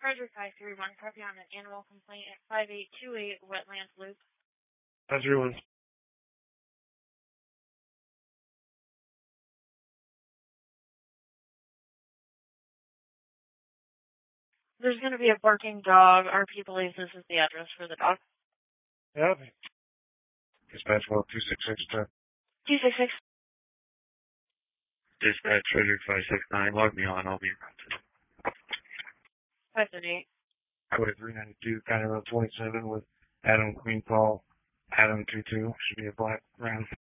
Frederick 531, copy on an animal complaint at 5828 Wetlands Loop. 531. There's going to be a barking dog. RP believes this is the address for the dog. Yeah. Dispatch 266. 266. Dispatch Frederick 569. Log me on. I'll be around today. 538. Highway 392, County Road 27 with Adam Queen Paul, Adam 22. Should be a black round.